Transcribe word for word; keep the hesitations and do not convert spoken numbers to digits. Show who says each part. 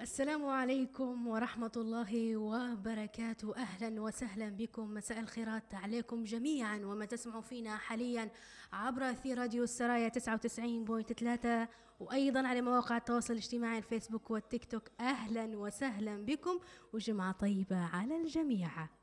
Speaker 1: السلام عليكم ورحمة الله وبركاته. أهلا وسهلا بكم، مساء الخيرات عليكم جميعا وما تسمعوا فينا حاليا عبر أثير راديو السرايا تسعة وتسعين فاصلة ثلاثة، وأيضا على مواقع التواصل الاجتماعي الفيسبوك والتيك توك. أهلا وسهلا بكم وجمعة طيبة على الجميع.